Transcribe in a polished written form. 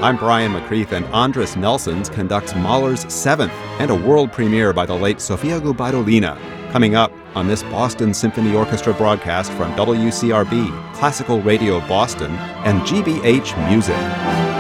I'm Brian McCreath, and Andres Nelsons conducts Mahler's Seventh and a world premiere by the late Sofia Gubaidulina. Coming up on this Boston Symphony Orchestra broadcast from WCRB, Classical Radio Boston, and GBH Music.